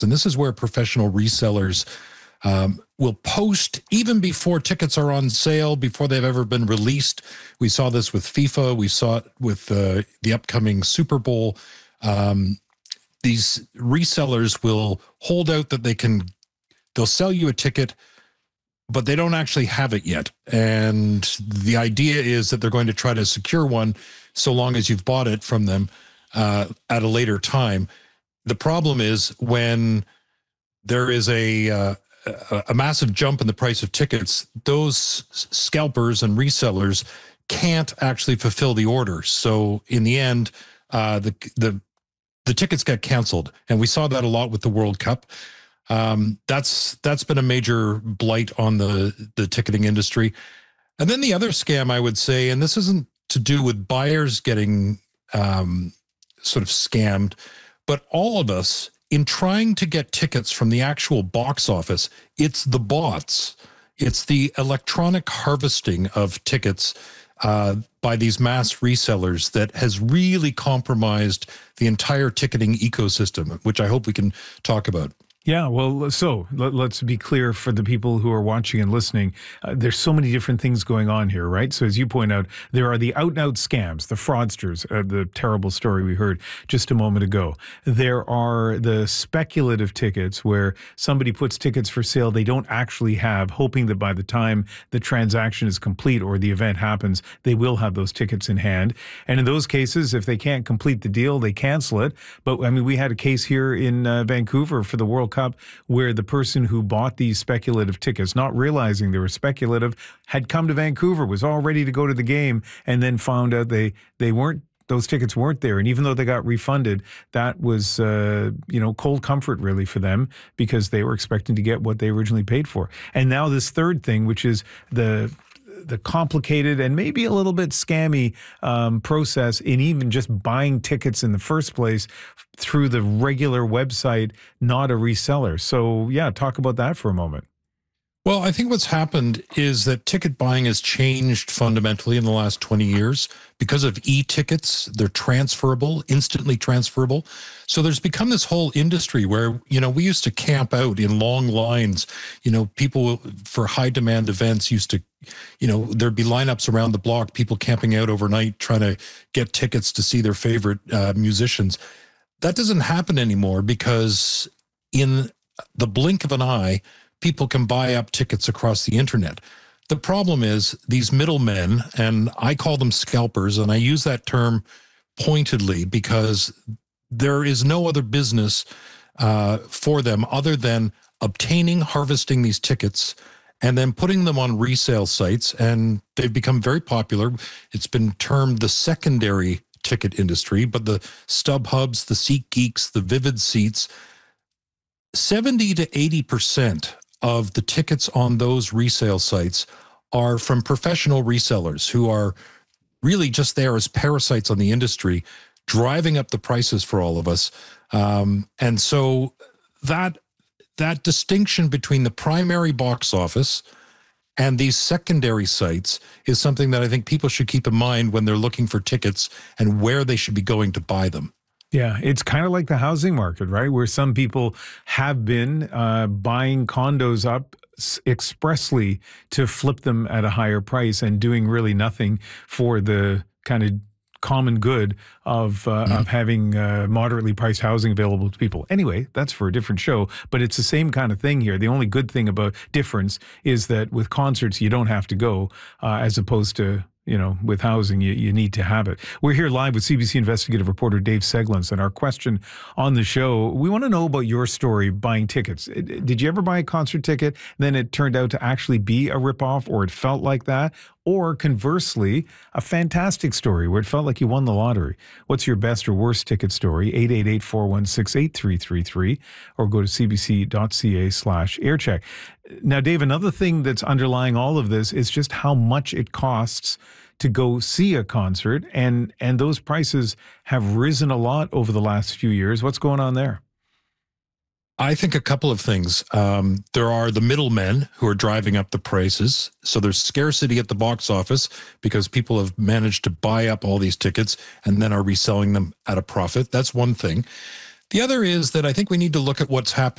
And this is where professional resellers will post even before tickets are on sale, before they've ever been released. We saw this with FIFA. We saw it with the upcoming Super Bowl. These resellers will hold out that they'll sell you a ticket, but they don't actually have it yet. And the idea is that they're going to try to secure one so long as you've bought it from them at a later time. The problem is when there is a massive jump in the price of tickets, those scalpers and resellers can't actually fulfill the order. So in the end, the tickets get canceled. And we saw that a lot with the World Cup. That's been a major blight on the ticketing industry. And then the other scam, I would say, and this isn't to do with buyers getting sort of scammed, but all of us, in trying to get tickets from the actual box office, it's the bots. It's the electronic harvesting of tickets by these mass resellers that has really compromised the entire ticketing ecosystem, which I hope we can talk about. Yeah, well, so let's be clear for the people who are watching and listening. There's so many different things going on here, right? So as you point out, there are the out-and-out scams, the fraudsters, the terrible story we heard just a moment ago. There are the speculative tickets where somebody puts tickets for sale they don't actually have, hoping that by the time the transaction is complete or the event happens, they will have those tickets in hand. And in those cases, if they can't complete the deal, they cancel it. But I mean, we had a case here in Vancouver for the World Cup where the person who bought these speculative tickets, not realizing they were speculative, had come to Vancouver, was all ready to go to the game, and then found out they weren't, those tickets weren't there. And even though they got refunded, that was, cold comfort really for them because they were expecting to get what they originally paid for. And now this third thing, which is the complicated and maybe a little bit scammy process in even just buying tickets in the first place through the regular website, not a reseller. So yeah, talk about that for a moment. Well, I think what's happened is that ticket buying has changed fundamentally in the last 20 years because of e-tickets. They're transferable, instantly transferable. So there's become this whole industry where, we used to camp out in long lines. People for high demand events used to, there'd be lineups around the block, people camping out overnight, trying to get tickets to see their favorite musicians. That doesn't happen anymore because in the blink of an eye, people can buy up tickets across the internet. The problem is these middlemen, and I call them scalpers, and I use that term pointedly because there is no other business for them other than obtaining, harvesting these tickets, and then putting them on resale sites. And they've become very popular. It's been termed the secondary ticket industry, but the StubHubs, the SeatGeeks, the Vivid Seats, 70 to 80% of the tickets on those resale sites are from professional resellers who are really just there as parasites on the industry, driving up the prices for all of us. And so that distinction between the primary box office and these secondary sites is something that I think people should keep in mind when they're looking for tickets and where they should be going to buy them. Yeah, it's kind of like the housing market, right? Where some people have been buying condos up expressly to flip them at a higher price and doing really nothing for the kind of common good of having moderately priced housing available to people. Anyway, that's for a different show, but it's the same kind of thing here. The only good thing about difference is that with concerts, you don't have to go as opposed to with housing, you need to have it. We're here live with CBC investigative reporter Dave Seglins, and our question on the show, we want to know about your story buying tickets. Did you ever buy a concert ticket, then it turned out to actually be a ripoff, or it felt like that? Or conversely, a fantastic story where it felt like you won the lottery. What's your best or worst ticket story? 888-416-8333, or go to cbc.ca/aircheck. Now, Dave, another thing that's underlying all of this is just how much it costs to go see a concert, and those prices have risen a lot over the last few years. What's going on there? I think a couple of things. There are the middlemen who are driving up the prices. So there's scarcity at the box office because people have managed to buy up all these tickets and then are reselling them at a profit. That's one thing. The other is that I think we need to look at what's happening